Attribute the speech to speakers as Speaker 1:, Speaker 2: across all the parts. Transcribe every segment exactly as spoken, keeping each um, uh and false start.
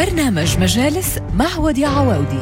Speaker 1: برنامج مجالس مع وديع عواودي.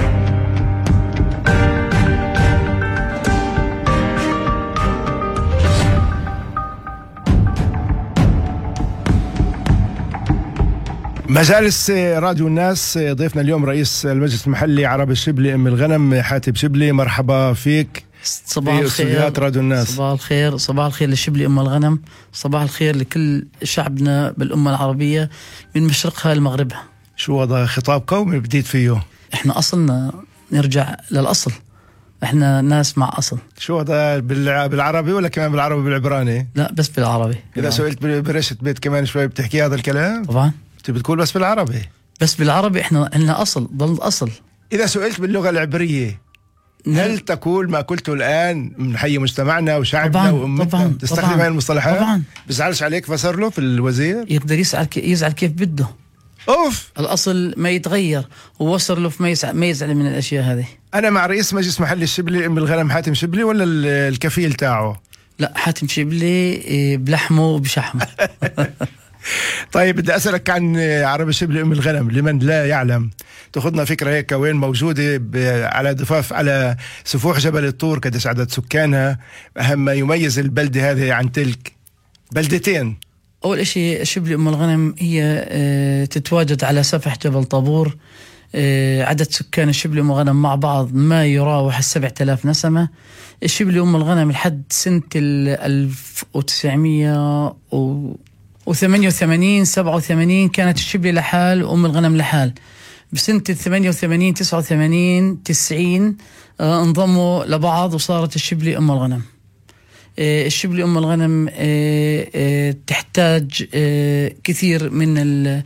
Speaker 2: مجالس راديو الناس. ضيفنا اليوم رئيس المجلس المحلي عرب الشبلي أم الغنم حاتم شبلي. مرحبا فيك.
Speaker 3: صباح الخير.
Speaker 2: راديو الناس.
Speaker 3: صباح الخير. صباح الخير لشبلي أم الغنم. صباح الخير لكل شعبنا بالأمة العربية من مشرقها لمغربها.
Speaker 2: شو وضع خطاب قومي بديت فيه؟
Speaker 3: احنا أصلنا نرجع للأصل، احنا ناس مع أصل.
Speaker 2: شو وضع بالعربي ولا كمان بالعربي بالعبراني؟
Speaker 3: لا بس بالعربي.
Speaker 2: إذا سئلت برشة بيت كمان شوي بتحكي هذا الكلام؟
Speaker 3: طبعا.
Speaker 2: بتقول بس بالعربي؟
Speaker 3: بس بالعربي. احنا لنا أصل، ضل أصل.
Speaker 2: إذا سئلت باللغة العبرية هل تقول ما قلته الآن من حي مجتمعنا وشعبنا وأمتنا؟ تستخدم هاي المصطلحات؟ طبعا. بزعلش عليك فسر له في الوزير؟
Speaker 3: يقدر يزعل يزعل كيف بده.
Speaker 2: أوف.
Speaker 3: الأصل ما يتغير، ووصل له ما يزعل ما يزعل من الأشياء هذه.
Speaker 2: أنا مع رئيس مجلس محلي الشبلي أم الغنم حاتم شبلي ولا الكفيل تاعه؟
Speaker 3: لا، حاتم شبلي بلحمه وبشحمه.
Speaker 2: طيب بدي أسألك عن عرب الشبلي أم الغنم لمن لا يعلم، تأخذنا فكرة هيك وين موجودة على ضفاف على سفوح جبل الطور، قديش عدد سكانها، أهم ما يميز البلدة هذه عن تلك بلدتين.
Speaker 3: أول إشي شبلي أم الغنم هي تتواجد على سفح جبل طابور. عدد سكان الشبلي أم الغنم مع بعض ما يراوح السبعة آلاف نسمة. الشبلي أم الغنم لحد سنة الألف وتسعمية وثمانية وثمانين سبعة وثمانين كانت الشبلي لحال وأم الغنم لحال. بسنة ثمانية وثمانين تسعة وثمانين تسعين آه انضموا لبعض وصارت الشبلي أم الغنم. آه الشبلي أم الغنم آه آه تحتاج آه كثير من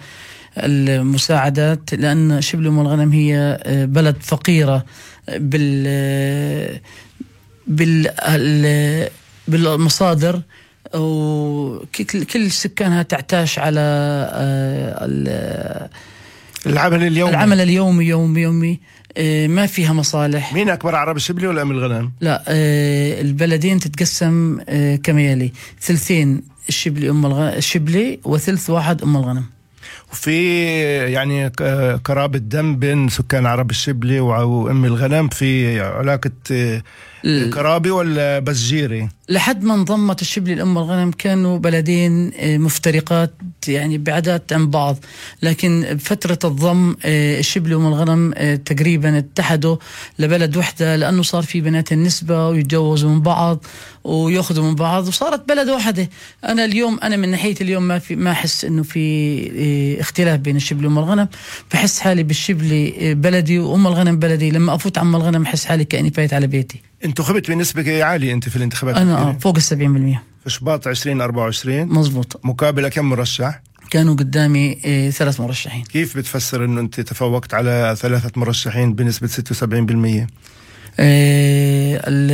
Speaker 3: المساعدات، لأن شبلي أم الغنم هي آه بلد فقيرة بال آه بال بالمصادر، وكل سكانها تعتاش على
Speaker 2: العمل اليومي
Speaker 3: العمل اليومي يومي يومي ما فيها مصالح.
Speaker 2: مين أكبر عرب الشبلي ولا أم الغنم؟
Speaker 3: لا، البلدين تتقسم كما يلي: ثلثين الشبلي أم الغنم الشبلي وثلث واحد أم الغنم.
Speaker 2: وفي يعني قرابة دم بين سكان عرب الشبلي وأم الغنم، في علاقة قرابي ولا بس جيري؟
Speaker 3: لحد ما انضمت الشبلي لأم الغنم كانوا بلدين مفترقات يعني بعدات عن بعض، لكن بفترة الضم الشبلي وأم الغنم تقريبا اتحدوا لبلد وحدة، لأنه صار في بنات النسبة ويتجوزوا من بعض ويأخذوا من بعض وصارت بلد واحدة. أنا اليوم أنا من ناحية اليوم ما في ما أحس إنه في اختلاف بين الشبلي وأم الغنم. بحس حالي بالشبلي بلدي وأم الغنم بلدي. لما أفوت عم الغنم أحس حالي كأني فايت على بيتي.
Speaker 2: انتو خبت بنسبة عالية انت في الانتخابات؟
Speaker 3: انا فوق السبعين بالمية
Speaker 2: في شباط عشرين أربعة وعشرين.
Speaker 3: مزبوط.
Speaker 2: مقابلة كم مرشح؟
Speaker 3: كانوا قدامي إيه ثلاث مرشحين.
Speaker 2: كيف بتفسر انه انت تفوقت على ثلاثة مرشحين بنسبة ستة وسبعين بالمية؟
Speaker 3: إيه